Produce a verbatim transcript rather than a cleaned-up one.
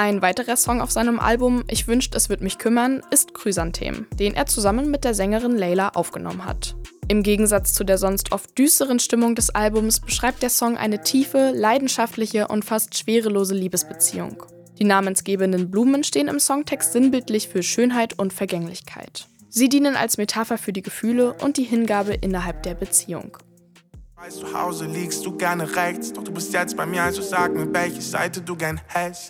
Ein weiterer Song auf seinem Album Ich wünscht, es wird mich kümmern ist Chrysantem, den er zusammen mit der Sängerin Layla aufgenommen hat. Im Gegensatz zu der sonst oft düsteren Stimmung des Albums beschreibt der Song eine tiefe, leidenschaftliche und fast schwerelose Liebesbeziehung. Die namensgebenden Blumen stehen im Songtext sinnbildlich für Schönheit und Vergänglichkeit. Sie dienen als Metapher für die Gefühle und die Hingabe innerhalb der Beziehung. Zu Hause liegst du gerne rechts, doch du bist jetzt bei mir, also sag mir, welche Seite du gern hältst.